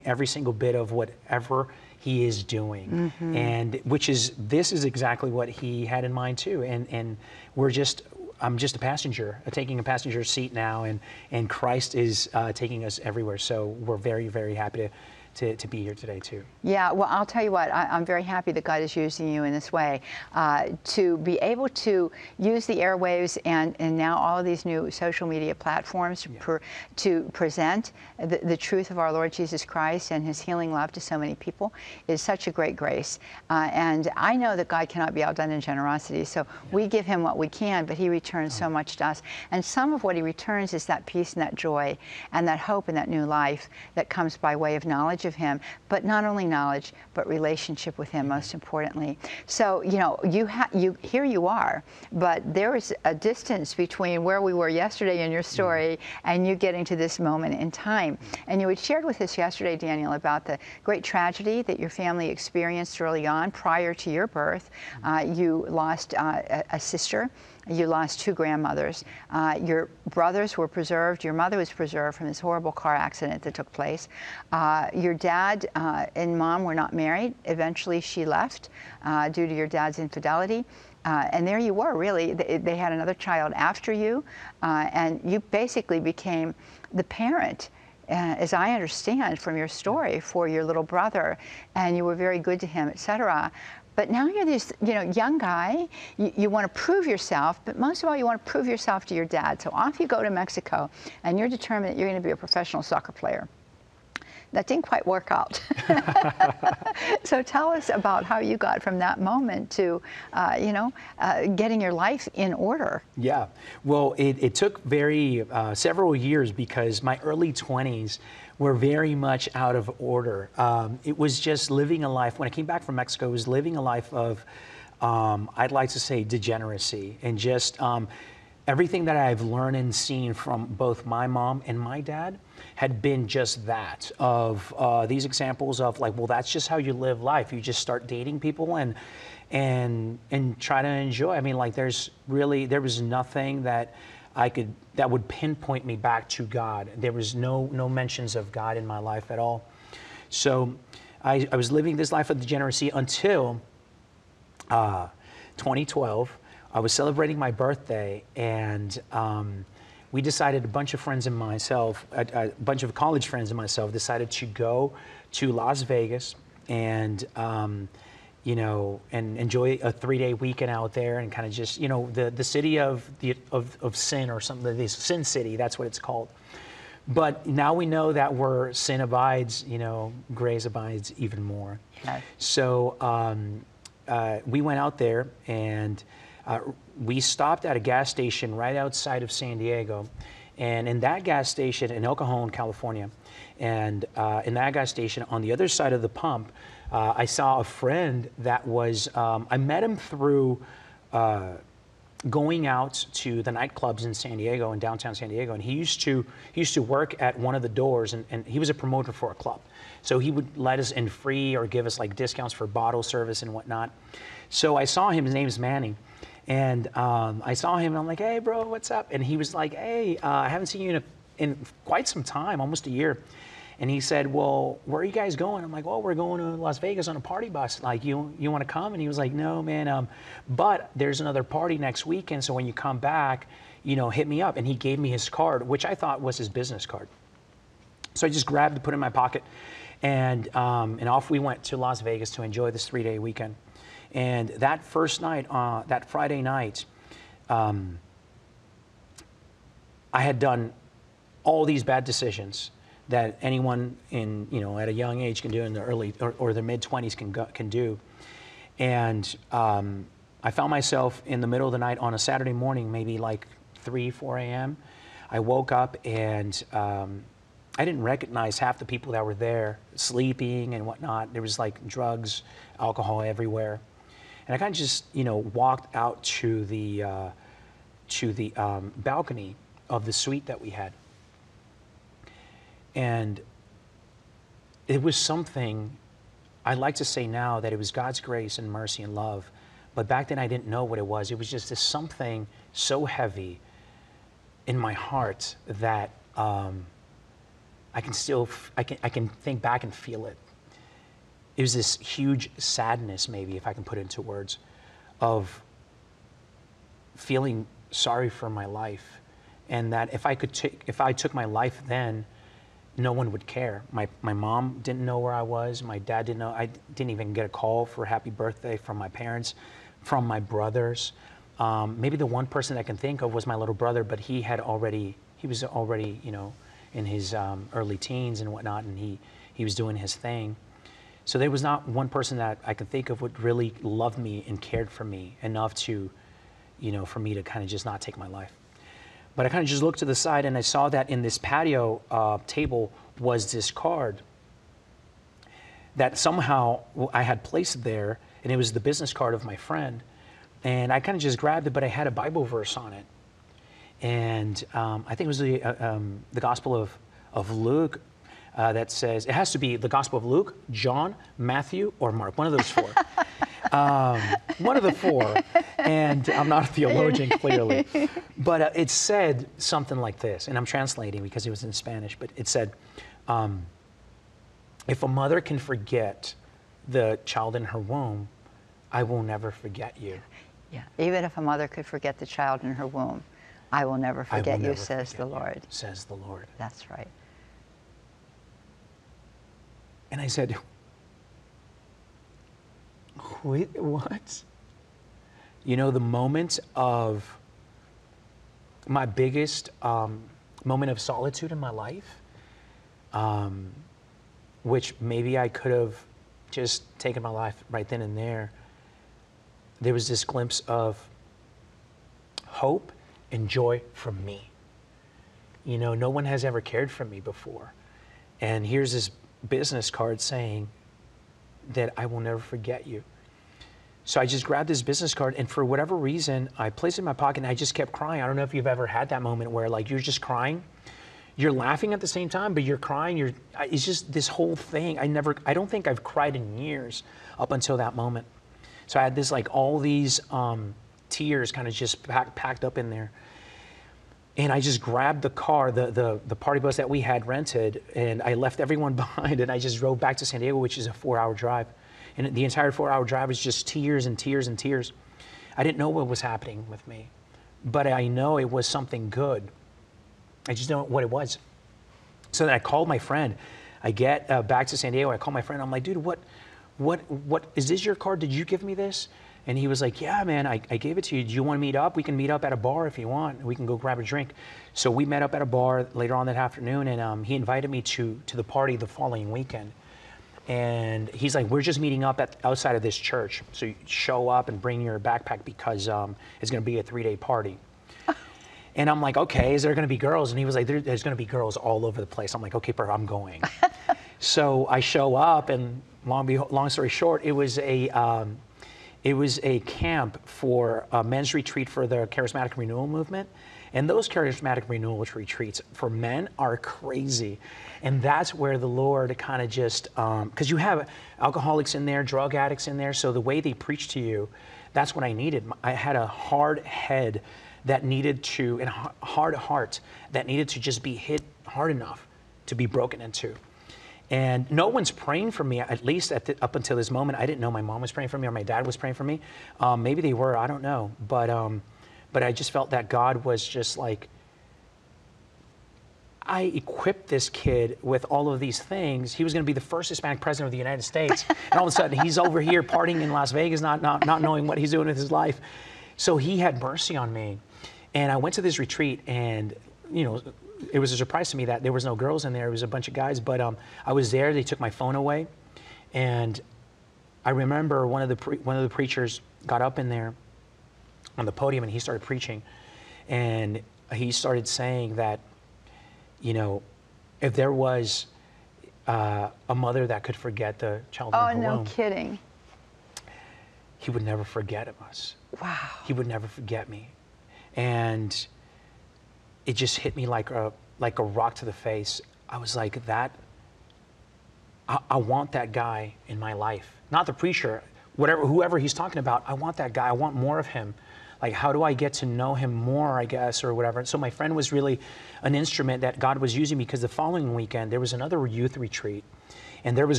every single bit of whatever he is doing. And this is exactly what he had in mind too. And I'm just a passenger, taking a passenger seat now, and Christ is taking us everywhere. So we're very, very happy to be here today too. Yeah, well, I'll tell you what, I'm very happy that God is using you in this way, to be able to use the airwaves and now all of these new social media platforms to present the truth of our Lord Jesus Christ and his healing love to so many people is such a great grace. And I know that God cannot be outdone in generosity, so we give him what we can, but he returns so much to us. And some of what he returns is that peace and that joy and that hope and that new life that comes by way of knowledge of him, but not only knowledge, but relationship with him, most importantly. So, you know, here you are, but there is a distance between where we were yesterday in your story and you getting to this moment in time. And you had shared with us yesterday, Daniel, about the great tragedy that your family experienced early on prior to your birth. You lost a sister. You lost 2 grandmothers. Your brothers were preserved. Your mother was preserved from this horrible car accident that took place. Your dad and mom were not married. Eventually she left due to your dad's infidelity. And there you were, really. They had another child after you, and you basically became the parent, as I understand from your story, for your little brother, and you were very good to him, etc. But now you're this, young guy. You want to prove yourself, but most of all, you want to prove yourself to your dad. So off you go to Mexico, and you're determined that you're going to be a professional soccer player. That didn't quite work out. So tell us about how you got from that moment to, getting your life in order. Yeah, well, it took several years, because my early 20s were very much out of order. It was just living a life, when I came back from Mexico, it was living a life of, I'd like to say, degeneracy, and just everything that I've learned and seen from both my mom and my dad had been just that, of these examples of like, well, that's just how you live life. You just start dating people and try to enjoy. I mean, like, there was nothing that that would pinpoint me back to God. There was no mentions of God in my life at all. So I was living this life of degeneracy until 2012. I was celebrating my birthday, and we decided, a bunch of friends and myself, a bunch of college friends and myself, decided to go to Las Vegas and and enjoy a 3-day weekend out there, and kind of just, the city of sin, or something, the Sin City, that's what it's called. But now we know that where sin abides, grace abides even more. Okay. So we went out there, and we stopped at a gas station right outside of San Diego. And in that gas station, in El Cajon, California, and in that gas station, on the other side of the pump, I saw a friend that was, I met him through going out to the nightclubs in San Diego, in downtown San Diego, and he used to work at one of the doors, and he was a promoter for a club. So he would let us in free or give us like discounts for bottle service and whatnot. So I saw him, his name is Manny. And I saw him, and I'm like, hey, bro, what's up? And he was like, hey, I haven't seen you in quite some time, almost a year. And he said, well, where are you guys going? I'm like, well, we're going to Las Vegas on a party bus. Like, you want to come? And he was like, no, man, but there's another party next weekend, so when you come back, hit me up. And he gave me his card, which I thought was his business card. So I just grabbed it, put it in my pocket, and off we went to Las Vegas to enjoy this 3-day weekend. And that first night, that Friday night, I had done all these bad decisions that anyone in, at a young age can do, in the early or the mid-20s can do. And I found myself in the middle of the night on a Saturday morning, maybe like 3, 4 a.m. I woke up, and I didn't recognize half the people that were there, sleeping and whatnot. There was like drugs, alcohol everywhere. And I kind of just, walked out to the balcony of the suite that we had. And it was something, I'd like to say now that it was God's grace and mercy and love, but back then I didn't know what it was. It was just this something so heavy in my heart that I can still, I can think back and feel it. It was this huge sadness, maybe, if I can put it into words, of feeling sorry for my life. And that if I took my life then, no one would care. My mom didn't know where I was. My dad didn't know. I didn't even get a call for happy birthday from my parents, from my brothers. Maybe the one person I can think of was my little brother, but he was already, you know, in his early teens and whatnot, and he was doing his thing. So there was not one person that I could think of would really love me and cared for me enough to, you know, for me to kind of just not take my life. But I kind of just looked to the side and I saw that in this patio table was this card that somehow I had placed there, and it was the business card of my friend. And I kind of just grabbed it, but I had a Bible verse on it. And I think it was the Gospel of Luke that says, it has to be the Gospel of Luke, John, Matthew, or Mark, one of those four. One of the four. And I'm not a theologian, clearly. But it said something like this, and I'm translating because it was in Spanish, but it said, if a mother can forget the child in her womb, I will never forget you. Yeah, even if a mother could forget the child in her womb, I will never forget you, says the Lord. Says the Lord. That's right. And I said, wait, what? You know, the moment of my biggest moment of solitude in my life, which maybe I could have just taken my life right then and there, there was this glimpse of hope and joy from me. You know, no one has ever cared for me before. And here's this business card saying that I will never forget you. So I just grabbed this business card, and for whatever reason, I placed it in my pocket and I just kept crying. I don't know if you've ever had that moment where like you're just crying. You're laughing at the same time, but you're crying. It's just this whole thing. I don't think I've cried in years up until that moment. So I had this, like, all these tears kind of just packed up in there. And I just grabbed the car, the party bus that we had rented, and I left everyone behind, and I just drove back to San Diego, which is a 4-hour drive. And the entire 4-hour drive was just tears and tears and tears. I didn't know what was happening with me, but I know it was something good. I just don't know what it was. So then I called my friend. I get back to San Diego. I call my friend. I'm like, dude, what is this your card? Did you give me this? And he was like, yeah, man, I gave it to you. Do you want to meet up? We can meet up at a bar if you want. We can go grab a drink. So we met up at a bar later on that afternoon, and he invited me to the party the following weekend. And he's like, we're just meeting up outside of this church. So you show up and bring your backpack because it's going to be a 3-day party. And I'm like, okay, is there going to be girls? And he was like, there's going to be girls all over the place. I'm like, okay, perfect, I'm going. So I show up, and long story short, it was a camp for a men's retreat for the Charismatic Renewal Movement. And those Charismatic Renewal retreats for men are crazy. And that's where the Lord kind of just, because you have alcoholics in there, drug addicts in there, so the way they preach to you, that's what I needed. I had a hard head that needed to, and a hard heart that needed to just be hit hard enough to be broken into. And no one's praying for me, at least up until this moment. I didn't know my mom was praying for me or my dad was praying for me. Maybe they were, I don't know. But I just felt that God was just like, I equipped this kid with all of these things. He was going to be the first Hispanic president of the United States. And all of a sudden, he's over here partying in Las Vegas, not knowing what he's doing with his life. So he had mercy on me. And I went to this retreat, and, you know, it was a surprise to me that there was no girls in there. It was a bunch of guys. But I was there. They took my phone away. And I remember one of the preachers got up in there on the podium, and he started preaching. And he started saying that, you know, if there was a mother that could forget the child in her womb. Oh, no kidding. He would never forget us. Wow. He would never forget me. And it just hit me like a rock to the face. I was like, I want that guy in my life. Not the preacher, whoever he's talking about. I want that guy. I want more of him. like, how do I get to know him more, I guess, or whatever. So my friend was really an instrument that God was using, because the following weekend there was another youth retreat, and there was